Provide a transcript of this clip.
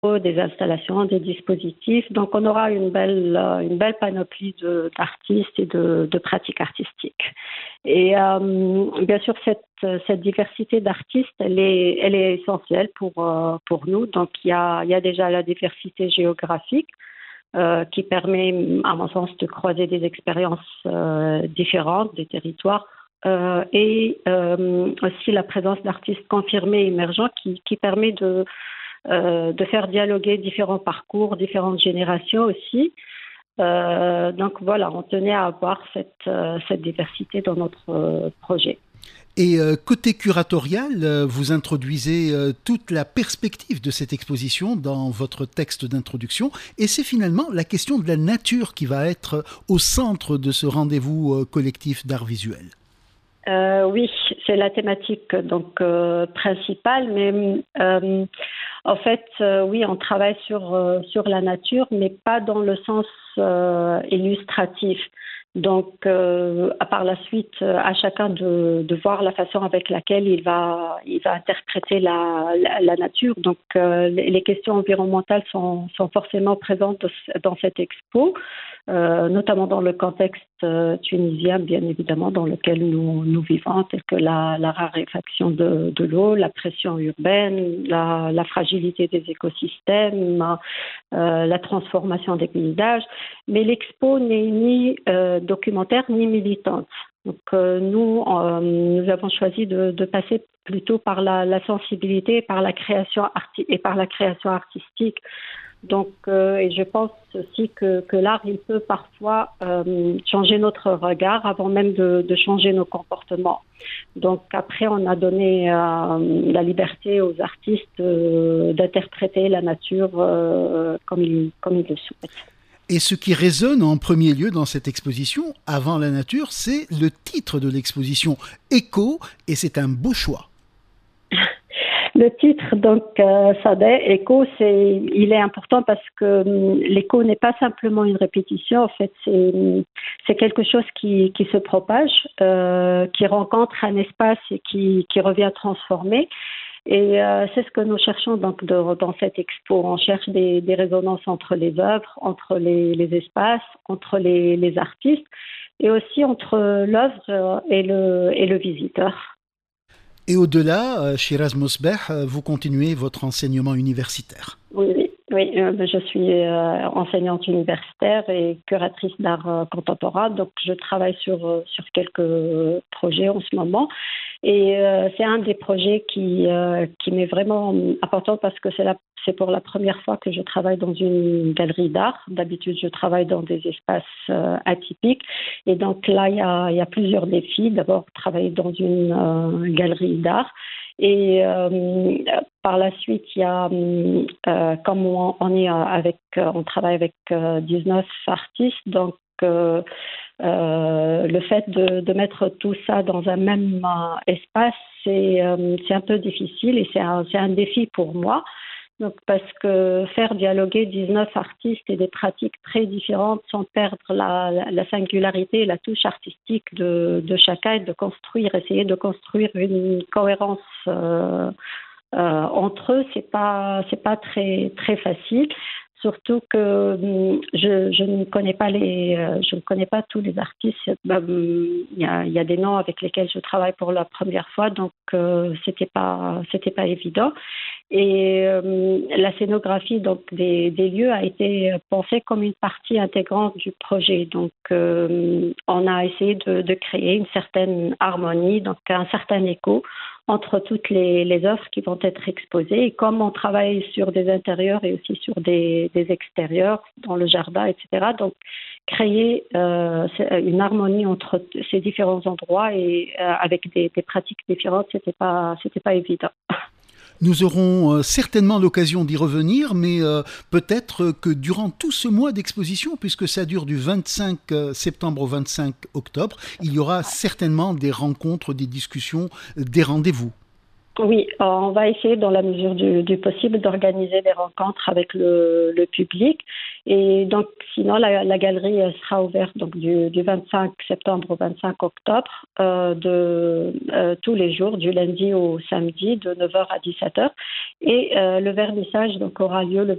des installations, des dispositifs. Donc, on aura une belle panoplie d'artistes et de pratiques artistiques. Et bien sûr, cette diversité d'artistes, elle est essentielle pour nous. Donc, il y a déjà la diversité géographique qui permet, à mon sens, de croiser des expériences différentes des territoires. Aussi la présence d'artistes confirmés et émergents qui permet de faire dialoguer différents parcours, différentes générations aussi. Donc voilà, on tenait à avoir cette diversité dans notre projet. Et côté curatorial, vous introduisez toute la perspective de cette exposition dans votre texte d'introduction, et c'est finalement la question de la nature qui va être au centre de ce rendez-vous collectif d'art visuel. Oui, c'est la thématique donc principale, mais en fait, oui, on travaille sur la nature, mais pas dans le sens illustratif. Donc, par la suite, à chacun de voir la façon avec laquelle il va interpréter la nature. Donc, les questions environnementales sont forcément présentes dans cette expo, notamment dans le contexte tunisien, bien évidemment, dans lequel nous vivons, tel que la raréfaction de l'eau, la pression urbaine, la fragilité des écosystèmes, la transformation des paysages. Mais l'expo n'est ni documentaire ni militante. Donc nous avons choisi de passer plutôt par la sensibilité et par la création artistique. Donc et je pense aussi que l'art il peut parfois changer notre regard avant même de changer nos comportements. Donc après on a donné la liberté aux artistes d'interpréter la nature comme ils le souhaitent. Et ce qui résonne en premier lieu dans cette exposition, Avant la nature, c'est le titre de l'exposition, Écho, et c'est un beau choix. Le titre, donc, Sadeh, Écho, il est important parce que l'écho n'est pas simplement une répétition. En fait, c'est quelque chose qui se propage, qui rencontre un espace et qui revient transformer. Et c'est ce que nous cherchons donc dans cette expo. On cherche des résonances entre les œuvres, entre les espaces, entre les artistes, et aussi entre l'œuvre et le visiteur. Et au-delà, Shiraz Mosbeh, vous continuez votre enseignement universitaire. Oui, je suis enseignante universitaire et curatrice d'art contemporain, donc je travaille sur quelques projets en ce moment. Et c'est un des projets qui m'est vraiment important parce que c'est pour la première fois que je travaille dans une galerie d'art. D'habitude, je travaille dans des espaces atypiques. Et donc là, il y a plusieurs défis. D'abord, travailler dans une galerie d'art. Et par la suite, il y a, comme on travaille avec 19 artistes, donc le fait de mettre tout ça dans un même espace, c'est un peu difficile et c'est un défi pour moi. Donc, parce que faire dialoguer 19 artistes et des pratiques très différentes sans perdre la singularité et la touche artistique de chacun et essayer de construire une cohérence entre eux, c'est pas très très facile. Surtout que je ne connais pas je ne connais pas tous les artistes. Il y a des noms avec lesquels je travaille pour la première fois, donc c'était pas évident. Et la scénographie donc des lieux a été pensée comme une partie intégrante du projet. Donc on a essayé de créer une certaine harmonie, donc un certain écho entre toutes les œuvres qui vont être exposées. Et comme on travaille sur des intérieurs et aussi sur des extérieurs, dans le jardin, etc., donc créer une harmonie entre ces différents endroits et avec des pratiques différentes, c'était pas évident. Nous aurons certainement l'occasion d'y revenir, mais peut-être que durant tout ce mois d'exposition, puisque ça dure du 25 septembre au 25 octobre, il y aura certainement des rencontres, des discussions, des rendez-vous. Oui, on va essayer dans la mesure du possible d'organiser des rencontres avec le public. Et donc, sinon, la galerie elle sera ouverte donc du 25 septembre au 25 octobre, tous les jours, du lundi au samedi, de 9h à 17h. Et le vernissage donc, aura lieu le